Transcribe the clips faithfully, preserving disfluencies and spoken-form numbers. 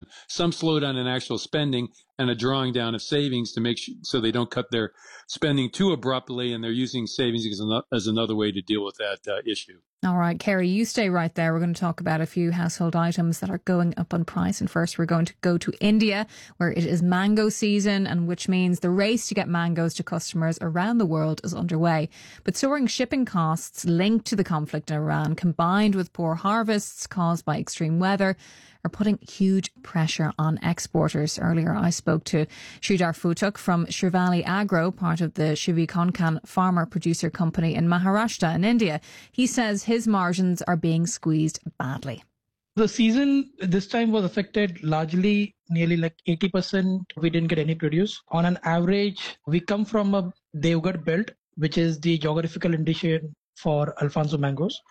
some slowdown in actual spending and a drawing down of savings to make sure so they don't cut their spending too abruptly, and they're using savings as, an, as another way to deal with that uh, issue. All right, Kerry, you stay right there. We're going to talk about a few household items that are going up on price. And first, we're going to go to India, where it is mango season, and which means the race to get mangoes to customers around the world is underway. But soaring shipping costs linked to the conflict in Iran, combined with poor harvests caused by extreme weather, are putting huge pressure on exporters. Earlier, I spoke to Sridhar Futuk from Shivali Agro, part of the Shivi Konkan farmer producer company in Maharashtra in India. He says his margins are being squeezed badly. The season this time was affected largely, nearly like eighty percent. We didn't get any produce. On an average, we come from a Devgarh belt, which is the geographical indication for Alfonso mangoes.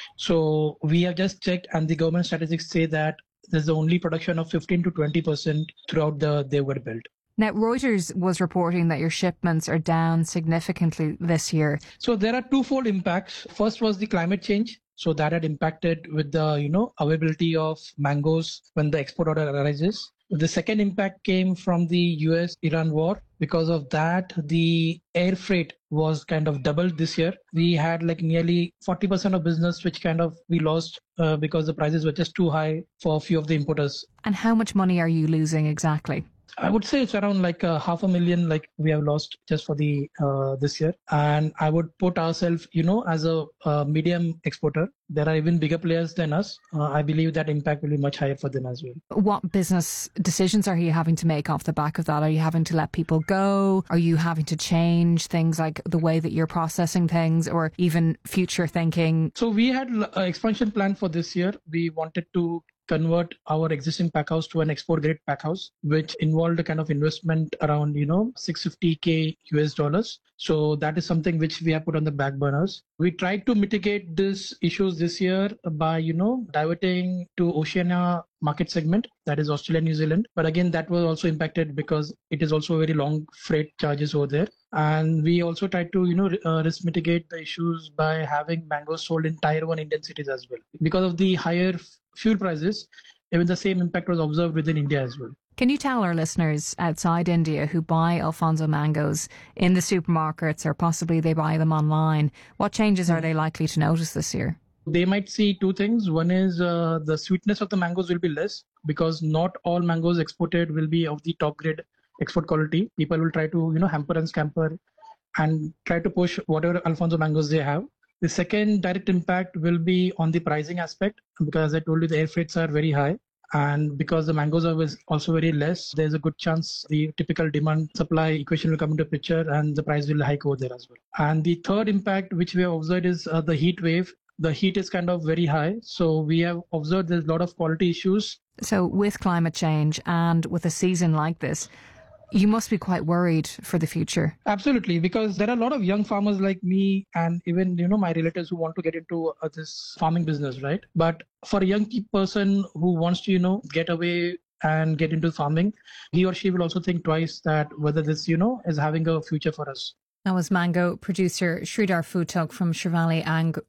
So we have just checked, and the government statistics say that there's only production of fifteen to twenty percent throughout the Devgarh belt. Now, Reuters was reporting that your shipments are down significantly this year. So there are twofold impacts. First was the climate change. So that had impacted with the, you know, availability of mangoes when the export order arises. The second impact came from the U S Iran war. Because of that, the air freight was kind of doubled this year. We had like nearly forty percent of business, which kind of we lost uh, because the prices were just too high for a few of the importers. And how much money are you losing exactly? I would say it's around like a half a million, like we have lost just for the uh, this year. And I would put ourselves, you know, as a uh, medium exporter. There are even bigger players than us. Uh, I believe that impact will be much higher for them as well. What business decisions are you having to make off the back of that? Are you having to let people go? Are you having to change things like the way that you're processing things, or even future thinking? So we had an expansion plan for this year. We wanted to convert our existing pack house to an export grade pack house, which involved a kind of investment around, you know, six hundred fifty K U S dollars. So that is something which we have put on the back burners. We tried to mitigate these issues this year by, you know, diverting to Oceania market segment, that is Australia, New Zealand. But again, that was also impacted because it is also very long freight charges over there. And we also tried to, you know, uh, risk mitigate the issues by having mangoes sold in tier one Indian cities as well. Because of the higher fuel prices, even the same impact was observed within India as well. Can you tell our listeners outside India who buy Alfonso mangoes in the supermarkets, or possibly they buy them online, what changes are they likely to notice this year? They might see two things. One is uh, the sweetness of the mangoes will be less, because not all mangoes exported will be of the top grade export quality. People will try to, you know, hamper and scamper and try to push whatever Alfonso mangoes they have. The second direct impact will be on the pricing aspect, because as I told you, the air freights are very high. And because the mangoes are also very less, there's a good chance the typical demand supply equation will come into picture and the price will hike over there as well. And the third impact which we have observed is uh, the heat wave. The heat is kind of very high. So we have observed there's a lot of quality issues. So with climate change and with a season like this, you must be quite worried for the future. Absolutely, because there are a lot of young farmers like me and even, you know, my relatives who want to get into uh, this farming business, right? But for a young person who wants to, you know, get away and get into farming, he or she will also think twice that whether this, you know, is having a future for us. That was mango producer Sridhar Futuk from Shivali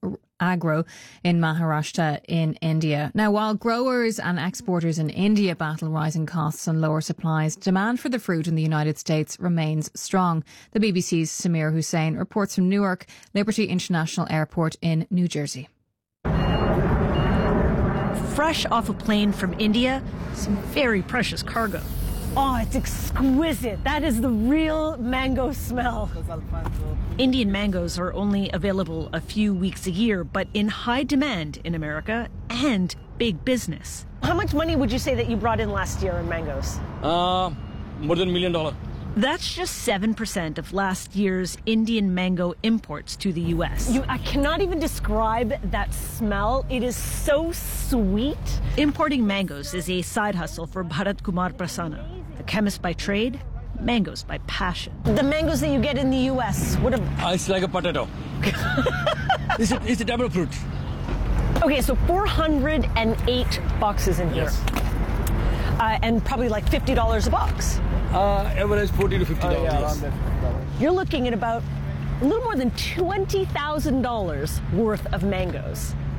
Agro in Maharashtra in India. Now, while growers and exporters in India battle rising costs and lower supplies, demand for the fruit in the United States remains strong. The B B C's Samir Hussain reports from Newark Liberty International Airport in New Jersey. Fresh off a plane from India, some very precious cargo. Oh, it's exquisite. That is the real mango smell. Indian mangoes are only available a few weeks a year, but in high demand in America and big business. How much money would you say that you brought in last year in mangoes? Uh, more than a million dollars. That's just seven percent of last year's Indian mango imports to the U S. You, I cannot even describe that smell. It is so sweet. Importing mangoes is a side hustle for Bharat Kumar Prasanna. A chemist by trade, mangoes by passion. The mangoes that you get in the U S, what a... Uh, it's like a potato. it's, a, it's a double fruit. Okay, so four hundred eight boxes in here. Yes. Uh, and probably like fifty dollars a box. Uh, average forty to fifty dollars. Uh, yeah, You're looking at about a little more than twenty thousand dollars worth of mangoes.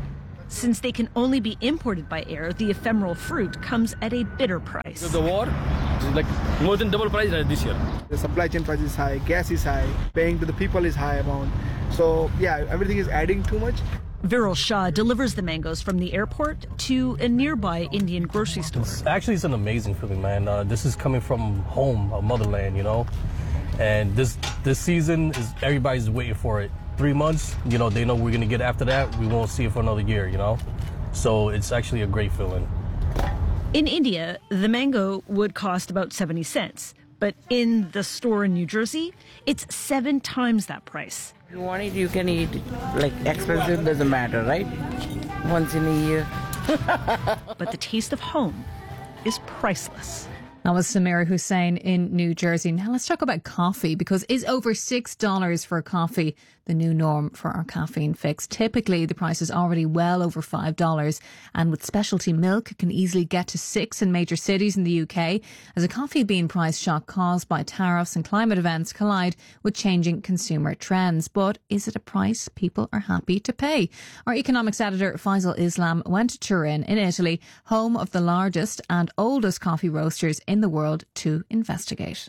Since they can only be imported by air, the ephemeral fruit comes at a bitter price. The war is like more than double price this year. The supply chain price is high, gas is high, paying to the people is high amount. So yeah, everything is adding too much. Viral Shah delivers the mangoes from the airport to a nearby Indian grocery store. It's, actually, it's an amazing feeling, man. Uh, this is coming from home, a motherland, you know. And this this season is everybody's waiting for it. Three months, you know, they know we're gonna get after that. We won't see it for another year, you know. So it's actually a great feeling. In India, the mango would cost about seventy cents, but in the store in New Jersey, it's seven times that price. You want it, you can eat. Like, expensive doesn't matter, right? Once in a year. But the taste of home is priceless. That was Samira Hussain in New Jersey. Now let's talk about coffee, because is over six dollars for a coffee the new norm for our caffeine fix? Typically, the price is already well over five dollars, and with specialty milk, it can easily get to six in major cities in the U K, as a coffee bean price shock caused by tariffs and climate events collide with changing consumer trends. But is it a price people are happy to pay? Our economics editor Faisal Islam went to Turin in Italy, home of the largest and oldest coffee roasters in the world, to investigate.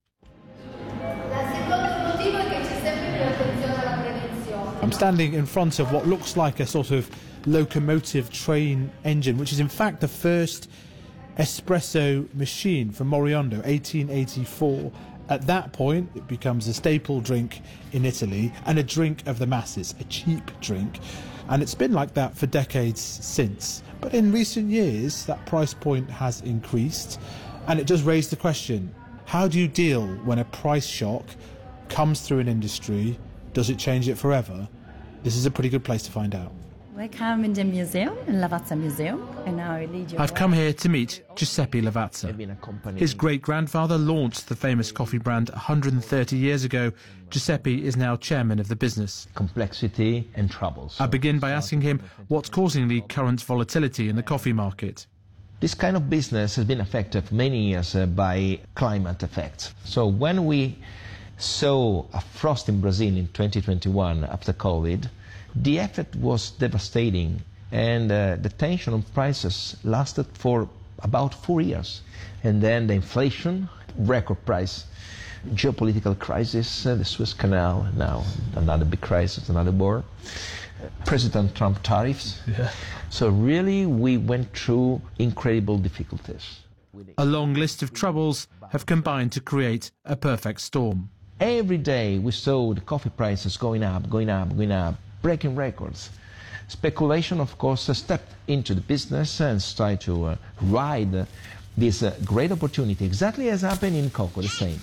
I'm standing in front of what looks like a sort of locomotive train engine, which is in fact the first espresso machine from Moriondo, eighteen eighty-four. At that point, it becomes a staple drink in Italy and a drink of the masses, a cheap drink. And it's been like that for decades since. But in recent years, that price point has increased. And it does raise the question, how do you deal when a price shock comes through an industry? Does it change it forever? This is a pretty good place to find out. Welcome in the museum, in Lavazza Museum, and now I lead you. I've come here to meet Giuseppe Lavazza. His great-grandfather launched the famous coffee brand one hundred thirty years ago. Giuseppe is now chairman of the business. Complexity and troubles. I begin by asking him what's causing the current volatility in the coffee market. This kind of business has been affected for many years uh, by climate effects. So when we saw a frost in Brazil in twenty twenty-one after COVID, the effect was devastating, and uh, the tension on prices lasted for about four years. And then the inflation, record price, geopolitical crisis, uh, the Suez Canal, now another big crisis, another war, President Trump tariffs. Yeah. So really we went through incredible difficulties. A long list of troubles have combined to create a perfect storm. Every day we saw the coffee prices going up, going up, going up, breaking records. Speculation, of course, uh, stepped into the business and tried to uh, ride uh, this uh, great opportunity, exactly as happened in cocoa, the same.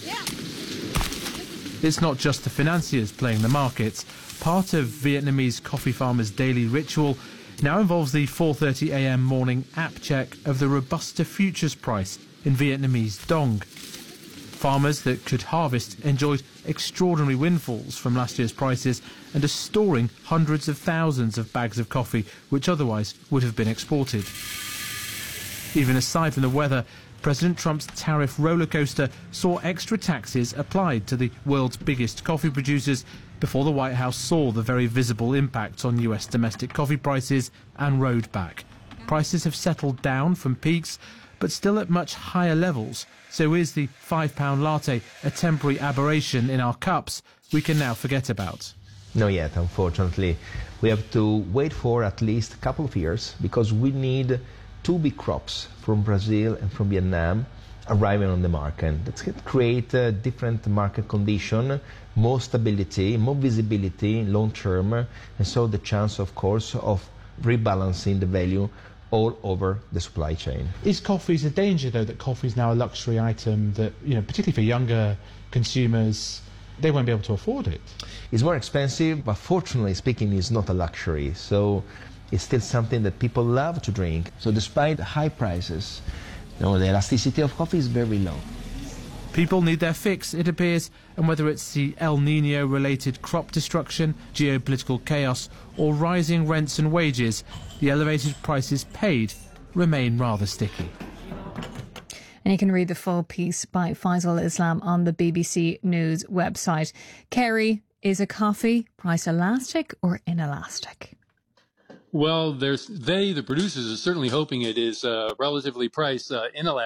It's not just the financiers playing the markets. Part of Vietnamese coffee farmers' daily ritual now involves the four thirty a m morning app check of the Robusta futures price in Vietnamese dong. Farmers that could harvest enjoyed extraordinary windfalls from last year's prices and are storing hundreds of thousands of bags of coffee which otherwise would have been exported. Even aside from the weather, President Trump's tariff rollercoaster saw extra taxes applied to the world's biggest coffee producers before the White House saw the very visible impact on U S domestic coffee prices and rode back. Prices have settled down from peaks, but still at much higher levels. So is the five pound latte a temporary aberration in our cups we can now forget about? Not yet, unfortunately. We have to wait for at least a couple of years because we need two big crops from Brazil and from Vietnam arriving on the market. That's going to create a different market condition, more stability, more visibility long term, and so the chance, of course, of rebalancing the value all over the supply chain. Is coffee a danger, though, that coffee is now a luxury item that, you know, particularly for younger consumers, they won't be able to afford it? It's more expensive, but fortunately speaking, it's not a luxury. So it's still something that people love to drink. So despite the high prices, you know, the elasticity of coffee is very low. People need their fix, it appears, and whether it's the El Nino-related crop destruction, geopolitical chaos, or rising rents and wages, the elevated prices paid remain rather sticky. And you can read the full piece by Faisal Islam on the B B C News website. Kerry, is a coffee price elastic or inelastic? Well, there's they, the producers, are certainly hoping it is uh, relatively priced uh, inelastic.